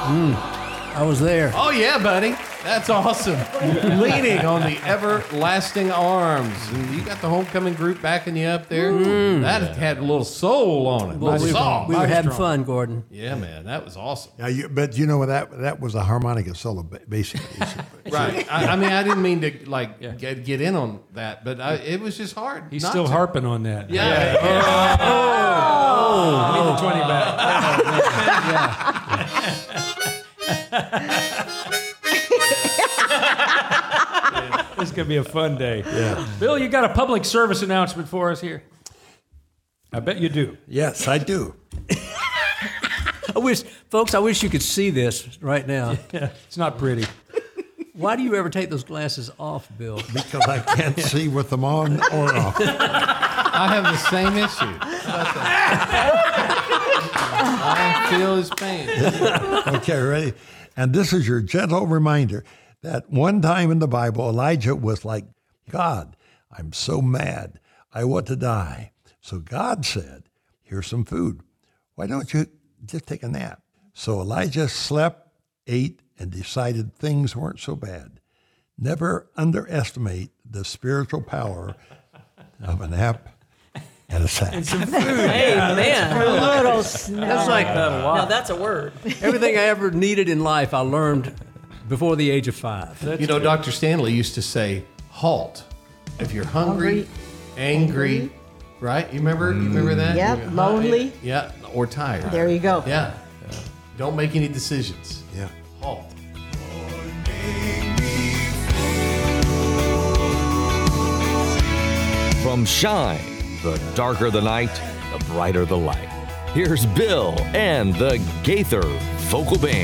I was there. Oh, yeah, buddy. That's awesome. Leaning on the everlasting arms. And you got the homecoming group backing you up there. That had a little soul on it. Well, Soul. we were having fun, Gordon. Yeah, man. That was awesome. Yeah, but you know that was a harmonica solo, basically. Right. I mean, I didn't mean to get in on that, but it was just hard. He's not still to. harping on that. Yeah. I need the 20 back. This is going to be a fun day. Yeah. Bill, you got a public service announcement for us here? I bet you do. Yes, I do. I wish you could see this right now. Yeah, it's not pretty. Why do you ever take those glasses off, Bill? Because I can't see with them on or off. I have the same issue. How about that? I feel his pain. Okay, ready? And this is your gentle reminder that one time in the Bible, Elijah was like, God, I'm so mad. I want to die. So God said, here's some food. Why don't you just take a nap? So Elijah slept, ate, and decided things weren't so bad. Never underestimate the spiritual power of a nap and a sack. Amen. A little snack. That's like Now that's a word. everything I ever needed in life I learned before the age of 5. You know, Dr. Stanley used to say, halt. If you're hungry, angry, right? You remember that? Yep, You're lonely. Yeah, or tired. There you go. Yeah. Don't make any decisions. Yeah. Halt. From Shine, the darker the night, the brighter the light. Here's Bill and the Gaither Vocal Band.